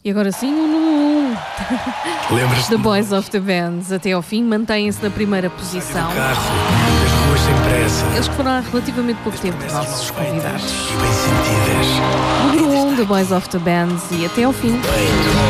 E agora sim, o número 1. Lembras-te The Boys of the Bands. Até ao fim, mantêm-se na primeira posição. do carro, das ruas sem pressa Eles que foram há relativamente pouco tempo nossos convidados. e bem sentidas. Número 1, The Boys of the Bands. E até ao fim. Peito.